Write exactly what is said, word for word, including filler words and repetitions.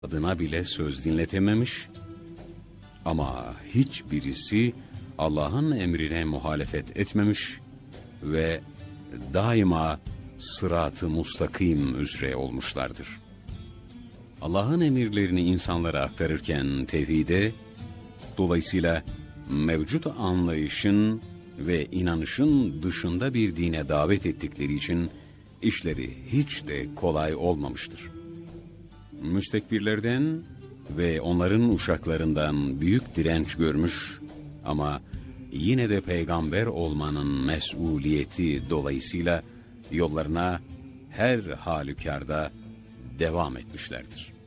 adına bile söz dinletememiş ama hiçbirisi Allah'ın emrine muhalefet etmemiş ve daima sırat-ı mustakim üzere olmuşlardır. Allah'ın emirlerini insanlara aktarırken tevhide, dolayısıyla mevcut anlayışın ve inanışın dışında bir dine davet ettikleri için işleri hiç de kolay olmamıştır. Müstekbirlerden ve onların uşaklarından büyük direnç görmüş ama yine de peygamber olmanın mesuliyeti dolayısıyla yollarına her halükarda devam etmişlerdir.